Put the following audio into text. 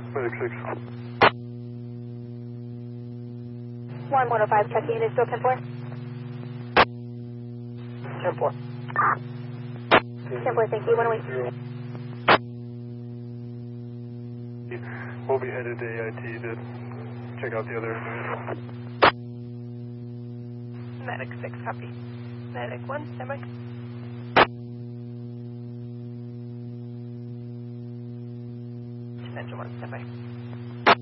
Medic 6. 1105, checking in, is still 10-4? 10-4. 10-4, thank you, 108. We'll be headed to AIT to check out the other individual. Medic 6, copy. Medic 1, standby. Dispatcher 1, standby.